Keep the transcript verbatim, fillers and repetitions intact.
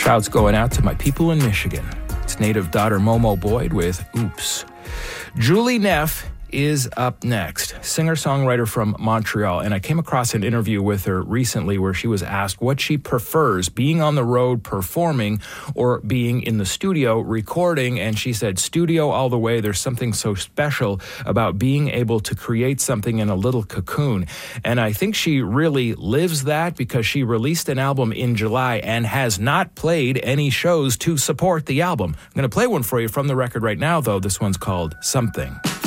Shouts going out to my people in Michigan. It's native daughter Momo Boyd with Oops. Julie Neff is up next, singer-songwriter from Montreal, and I came across an interview with her recently where she was asked what she prefers, being on the road performing or being in the studio recording, and she said studio all the way. There's something so special about being able to create something in a little cocoon, and I think she really lives that because she released an album in July and has not played any shows to support the album. I'm going to play one for you from the record right now, though. This one's called Something.